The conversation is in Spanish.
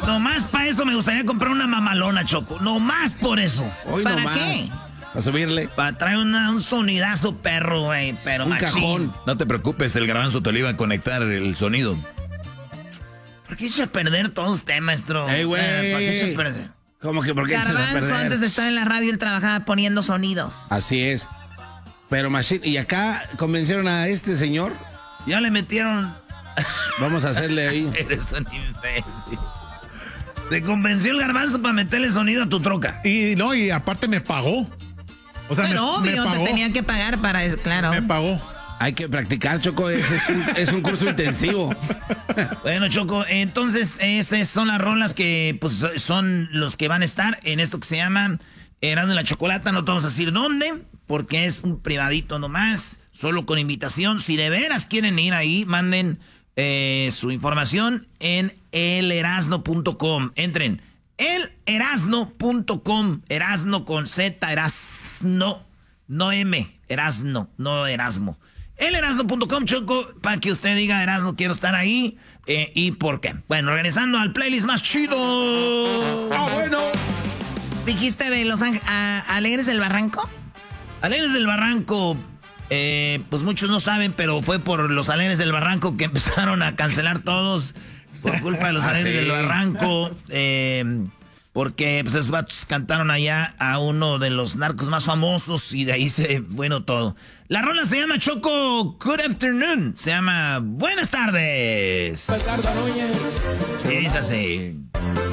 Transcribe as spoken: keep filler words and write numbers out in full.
Nomás para eso me gustaría comprar una mamalona, Choco. Nomás por eso. Hoy ¿Para nomás. qué? Para subirle. Para traer una, un sonidazo perro, güey. Pero Un machín. cajón. No te preocupes, el garbanzo te lo iba a conectar el sonido. ¿Por qué echa a perder todo usted, maestro? Ey, güey. O sea, ¿por qué echa a perder? ¿Cómo que por qué echas a Garbanzo, perder? antes de estar en la radio, él trabajaba poniendo sonidos. Así es. Pero Machine, y acá convencieron a este señor. Ya le metieron... Vamos a hacerle ahí. Eres un imbécil. Te convenció el garbanzo para meterle sonido a tu troca. Y no, y aparte me pagó. O sea, Bueno, me, me obvio, pagó. te tenía que pagar para eso, claro. Me pagó. Hay que practicar, Choco. Es, es, un, es un curso intensivo. Bueno, Choco, entonces esas son las rolas que pues son los que van a estar en esto que se llama Erasmo y la Chocolata. No te vamos a decir dónde, porque es un privadito nomás, solo con invitación. Si de veras quieren ir ahí, manden eh, su información en el erasno punto com. Entren, el erasno punto com, Erasno con Z, Erasno, no M, Erasno, no Erasmo. el erasno punto com, Choco, para que usted diga, Erasno, quiero estar ahí, eh, y por qué. Bueno, regresando al playlist más chido. ¡Ah, bueno! ¿Dijiste de Los Ángeles, Alegres del Barranco? Alegres del Barranco, eh, pues muchos no saben, pero fue por los Alegres del Barranco que empezaron a cancelar todos, por culpa de los Ah, Alegres sí. del Barranco, eh, porque pues esos vatos cantaron allá a uno de los narcos más famosos y de ahí se, bueno, todo. La rola se llama Choco Good Afternoon, se llama Buenas tardes. Y dice así.